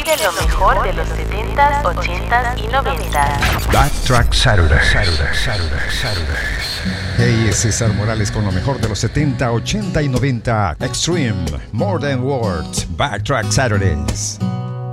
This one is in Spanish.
Revive lo mejor de los 70s, 80s y 90s. Backtrack Saturday. Hey, es César Morales con lo mejor de los 70, 80 y 90. Extreme, More Than Words, Backtrack Saturdays.